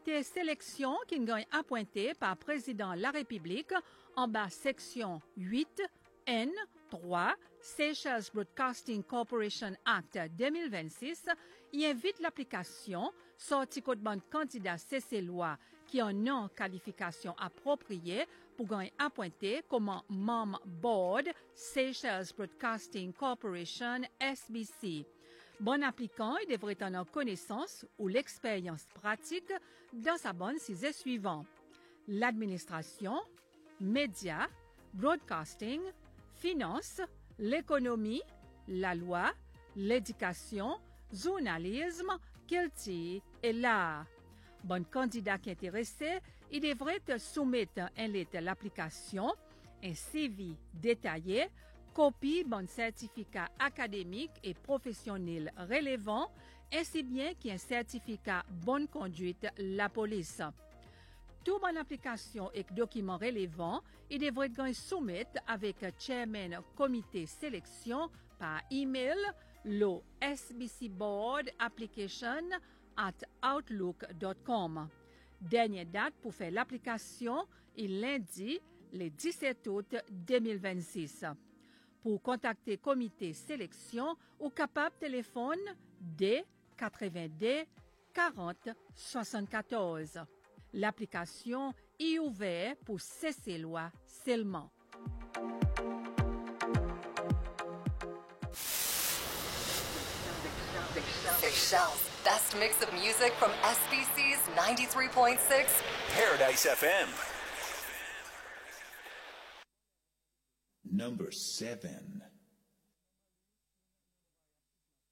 comité sélection qui gagne appointé par président de la République en bas section 8 N 3 Seychelles Broadcasting Corporation Act 2026 y invite l'application sorti code bande candidat CC-loi qui en non qualification appropriée pour gagner appointé comme membre board Seychelles Broadcasting Corporation SBC. Bon applicant, il devrait en connaissance ou l'expérience pratique dans sa bonne sujet suivant: l'administration, médias, broadcasting, finance, l'économie, la loi, l'éducation, journalisme, culture et l'art. Bon candidat qui est intéressé, il devrait soumettre un lettre l'application, un CV détaillé, copie bon certificat académique et professionnel relevant, ainsi bien qu'un certificat bonne conduite la police. Tout bonne application et document relevant, il devrait être soumettre avec chairman comité sélection par email le sbcboardapplication@outlook.com. Dernière date pour faire l'application est lundi, le 17 août 2026. Pour contacter comité sélection ou capable téléphone D 82 40 74. L'application est ouverte pour CC-loi seulement. Seychelles' best mix of music from SBC's 93.6 Paradise FM. Number 7.